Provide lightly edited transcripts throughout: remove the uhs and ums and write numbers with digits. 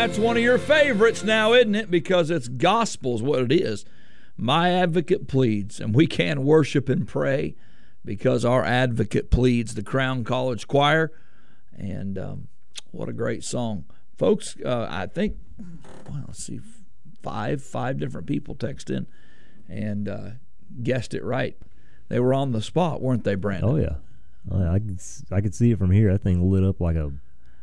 That's one of your favorites now, isn't it? Because it's gospel's what it is. My advocate pleads, and we can worship and pray because our advocate pleads, the Crown College Choir. And what a great song. Folks, I think, well, let's see, five different people text in and guessed it right. They were on the spot, weren't they, Brandon? Oh, yeah. I could see it from here. That thing lit up like a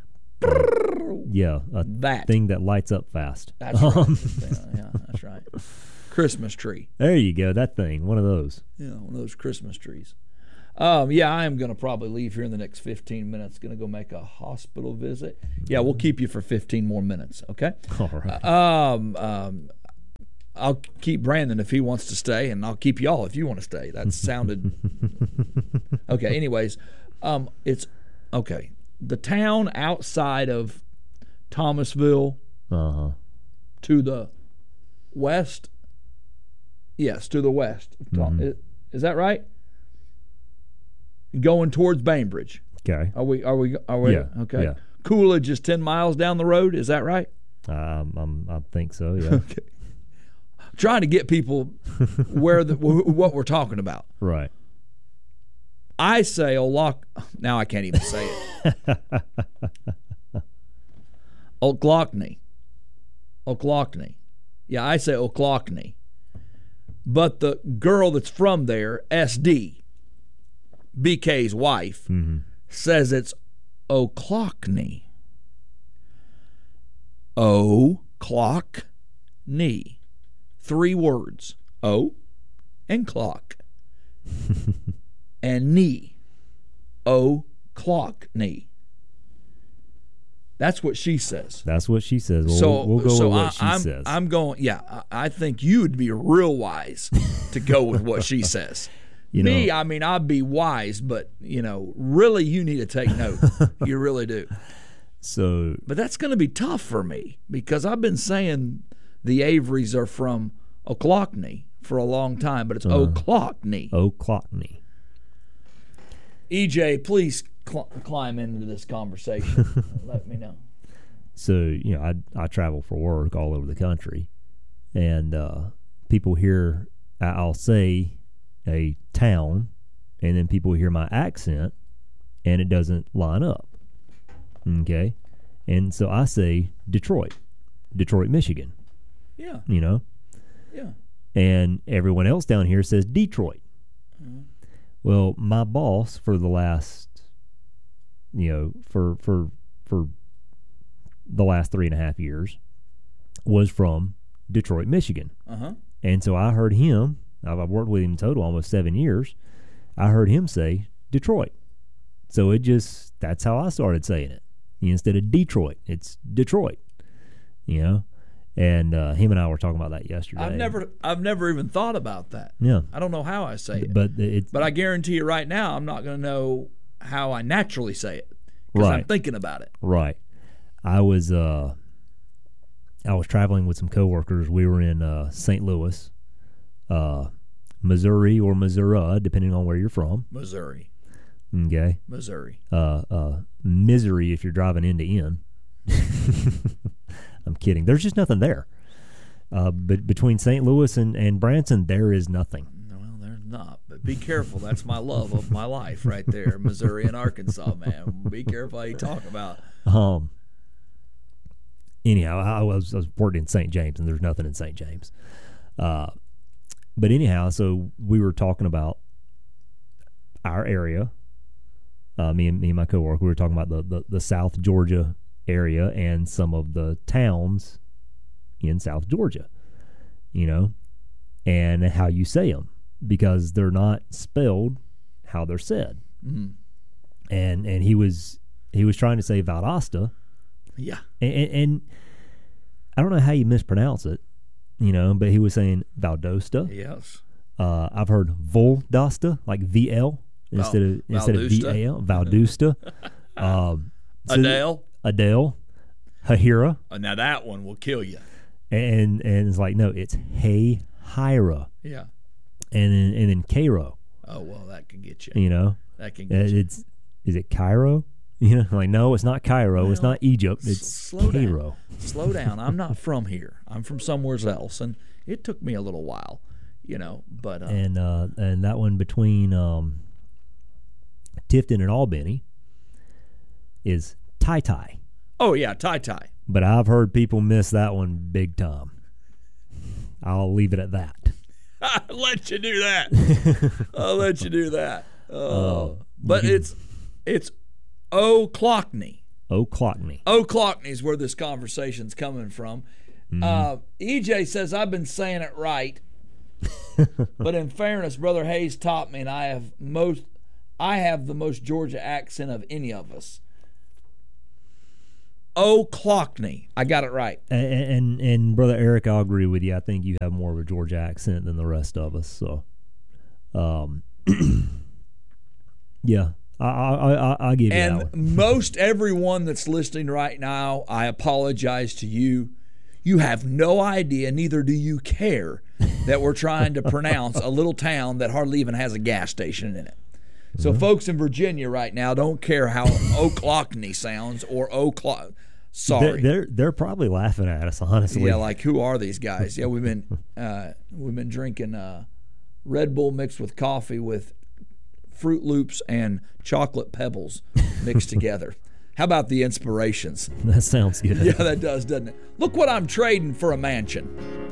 thing that lights up fast. That's right. Yeah, that's right. Christmas tree. There you go. That thing. One of those. Yeah, one of those Christmas trees. Yeah, I am going to probably leave here in the next 15 minutes. Going to go make a hospital visit. Yeah, we'll keep you for 15 more minutes, okay? All right. I'll keep Brandon if he wants to stay, and I'll keep y'all if you want to stay. That sounded... Okay, anyways, it's... Okay, the town outside of Thomasville to the west... Yes, to the west. Is that right? Going towards Bainbridge. Okay. Are we? Yeah. Okay. Yeah. Coolidge is 10 miles down the road. Is that right? I think so. Yeah. Okay. Trying to get people what we're talking about. Right. I say now I can't even say it. Ocklawahnee. Yeah, I say Ocklawahnee. But the girl that's from there, SD, BK's wife, says it's Ocklawahnee. Ocklawahnee. 3 words. O and clock. And knee. Ocklawahnee. That's what she says. That's what she says. We'll go with what she says. I'm going, yeah, I think you would be real wise to go with what she says. I mean, I'd be wise, but, really you need to take note. You really do. But that's going to be tough for me because I've been saying the Averys are from Ocklawahnee for a long time, but it's Ocklawahnee. Ocklawahnee. EJ, please climb into this conversation. Let me know. So, I travel for work all over the country, and people hear, I'll say a town, and then people hear my accent, and it doesn't line up. Okay? And so I say Detroit, Michigan. Yeah. Yeah. And everyone else down here says Detroit. Mm-hmm. Well, my boss for the last, for the last 3.5 years was from Detroit, Michigan. And so I heard him, I've worked with him in total almost 7 years, I heard him say Detroit. So that's how I started saying it. Instead of Detroit, it's Detroit. And him and I were talking about that yesterday. I've never even thought about that. Yeah. I don't know how I say it. But I guarantee you right now I'm not going to know how I naturally say it because I'm thinking about it. Right. I was traveling with some coworkers. We were in St. Louis, Missouri or Missouri, depending on where you're from. Missouri. Okay. Missouri. Misery if you're driving end to end. I'm kidding. There's just nothing there. But between St. Louis and Branson, there is nothing. Well, there's not. But be careful. That's my love of my life right there, Missouri and Arkansas, man. Be careful how you talk about. Anyhow, I was working in St. James, and there's nothing in St. James. But anyhow, so we were talking about our area. Me and my coworker, we were talking about the South Georgia area and some of the towns in South Georgia, and how you say them because they're not spelled how they're said. Mm-hmm. And he was trying to say Valdosta. Yeah. And I don't know how you mispronounce it, but he was saying Valdosta. Yes. I've heard Voldosta, like VL instead of VAL, Valdosta. Adele, Hahira. Now that one will kill you. And it's like, no, it's Hey Hira. Yeah. And then Cairo. Oh, well, that can get you. That can get you. Is it Cairo? Like, no, it's not Cairo. Well, it's not Egypt. It's slow Cairo. Slow down. I'm not from here. I'm from somewhere else, and it took me a little while, But and that one between Tifton and Albany is tie. Oh yeah, tie. But I've heard people miss that one big time. I'll leave it at that. I'll let you do that. But it's O'Clockney. O'Clockney is where this conversation's coming from. EJ says, I've been saying it right. But in fairness, Brother Hayes taught me, and I have the most Georgia accent of any of us. O'Clockney. I got it right. And Brother Eric, I'll agree with you. I think you have more of a Georgia accent than the rest of us. So, yeah, I'll give you that one. And most everyone that's listening right now, I apologize to you. You have no idea, neither do you care, that we're trying to pronounce a little town that hardly even has a gas station in it. So folks in Virginia right now don't care how O'Clockney sounds or O'Clock. Sorry, they're probably laughing at us, honestly. Yeah, like who are these guys? Yeah, we've been drinking Red Bull mixed with coffee with Fruit Loops and chocolate pebbles mixed together. How about the inspirations? That sounds good. Yeah, that does, doesn't it? Look what I'm trading for a mansion.